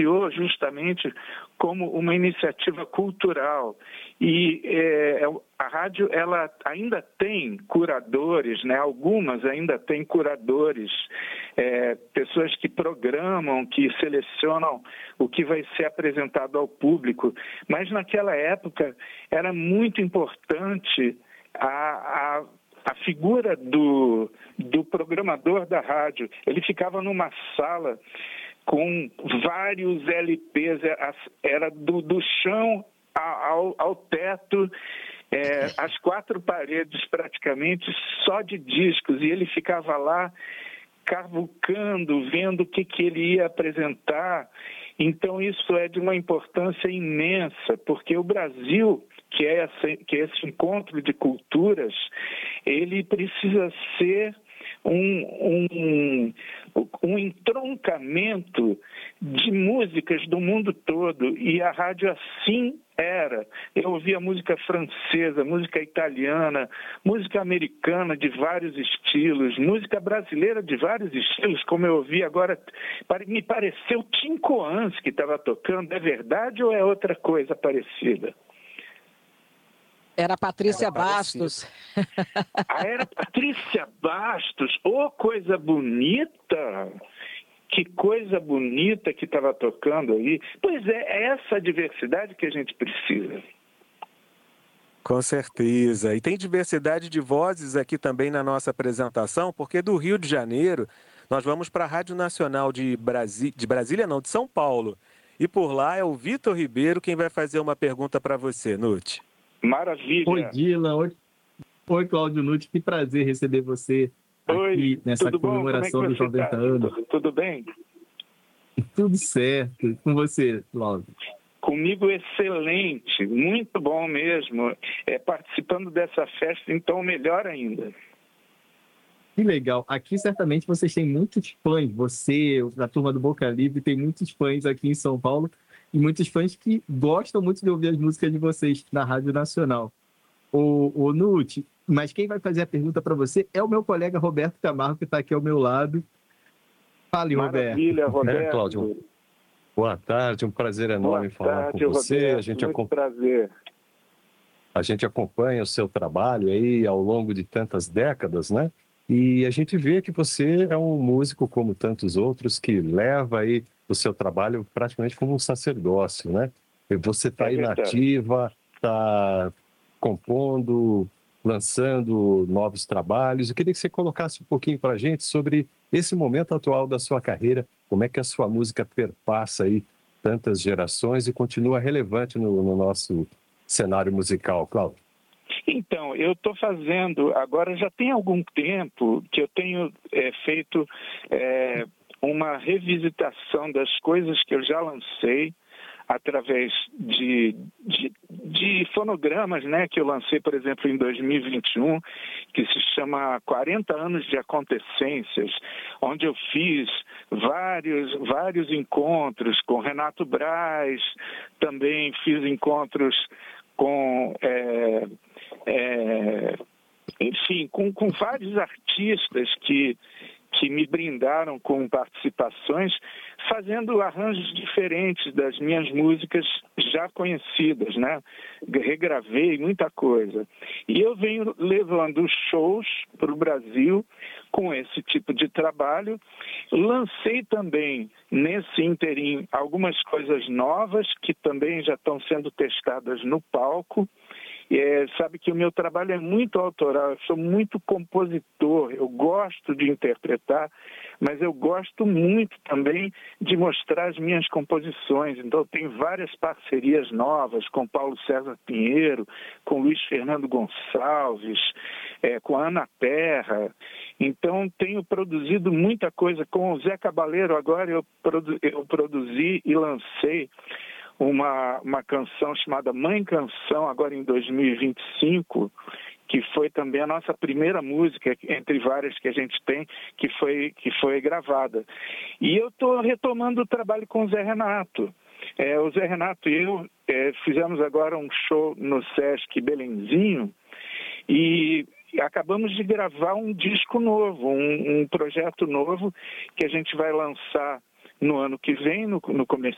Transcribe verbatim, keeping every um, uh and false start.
iniciou justamente como uma iniciativa cultural. E é, a rádio ela ainda tem curadores, né? Algumas ainda têm curadores, é, pessoas que programam, que selecionam o que vai ser apresentado ao público. Mas naquela época era muito importante a, a A figura do, do programador da rádio. Ele ficava numa sala com vários L Pês, era do, do chão ao, ao teto, é, as quatro paredes praticamente só de discos, e ele ficava lá cavucando, vendo o que, que ele ia apresentar. Então isso é de uma importância imensa, porque o Brasil, que é esse, que é esse encontro de culturas, ele precisa ser um, um, um entroncamento de músicas do mundo todo, e a rádio assim era. Eu ouvia música francesa, música italiana, música americana de vários estilos, música brasileira de vários estilos, como eu ouvi agora. Me pareceu Tim Coans que estava tocando. É verdade ou é outra coisa parecida? Era Patrícia Bastos. Ah, era Patrícia Bastos. Ô, coisa bonita! Que coisa bonita que estava tocando aí. Pois é, é essa diversidade que a gente precisa. Com certeza. E tem diversidade de vozes aqui também na nossa apresentação, porque do Rio de Janeiro nós vamos para a Rádio Nacional de, Brasi... de Brasília, não, de São Paulo. E por lá é o Vitor Ribeiro quem vai fazer uma pergunta para você, Nuti. Maravilha. Oi, Dylan. Oi, Oi Cláudio Nuti. Que prazer receber você aqui Oi, nessa tudo comemoração bom? Como é que dos noventa tá? anos. Tudo, tudo bem? Tudo certo. Com você, Cláudio? Comigo, excelente. Muito bom mesmo. É, participando dessa festa, então, melhor ainda. Que legal. Aqui, certamente, vocês têm muitos fãs. Você, a turma do Boca Livre, tem muitos fãs aqui em São Paulo e muitos fãs que gostam muito de ouvir as músicas de vocês na Rádio Nacional. O, o Nuti, mas quem vai fazer a pergunta para você é o meu colega Roberto Camargo, que está aqui ao meu lado. Fale, Maravilha, Roberto. Roberto. É, Cláudio. Boa tarde, um prazer enorme Boa falar tarde, com você. Roberto. A gente, Muito acom... prazer. a gente acompanha o seu trabalho aí ao longo de tantas décadas, né? E a gente vê que você é um músico como tantos outros que leva aí o seu trabalho praticamente como um sacerdócio, né? E você está É aí na verdade. ativa, está compondo, lançando novos trabalhos. Eu queria que você colocasse um pouquinho para a gente sobre esse momento atual da sua carreira, como é que a sua música perpassa aí tantas gerações e continua relevante no, no nosso cenário musical, Cláudio. Então, eu estou fazendo, agora já tem algum tempo que eu tenho é, feito é, uma revisitação das coisas que eu já lancei através de, de, de fonogramas, né, que eu lancei, por exemplo, em dois mil e vinte e um, que se chama quarenta anos de Acontecências, onde eu fiz vários, vários encontros com Renato Braz, também fiz encontros com... É, É, enfim, com, com vários artistas que, que me brindaram com participações, fazendo arranjos diferentes das minhas músicas já conhecidas, né? Regravei muita coisa. E eu venho levando shows para o Brasil com esse tipo de trabalho. Lancei também, nesse interim, algumas coisas novas que também já estão sendo testadas no palco. É, sabe que o meu trabalho é muito autoral, eu sou muito compositor, eu gosto de interpretar, mas eu gosto muito também de mostrar as minhas composições. Então, eu tenho várias parcerias novas com Paulo César Pinheiro, com Luiz Fernando Gonçalves, é, com a Ana Terra. Então, tenho produzido muita coisa. Com o Zé Cabaleiro, agora eu, produ- eu produzi e lancei Uma, uma canção chamada Mãe Canção, agora em dois mil e vinte e cinco, que foi também a nossa primeira música, entre várias que a gente tem, que foi, que foi gravada. E eu estou retomando o trabalho com o Zé Renato. É, o Zé Renato e eu é, fizemos agora um show no Sesc Belenzinho e acabamos de gravar um disco novo, um, um projeto novo que a gente vai lançar no ano que vem, no, no começo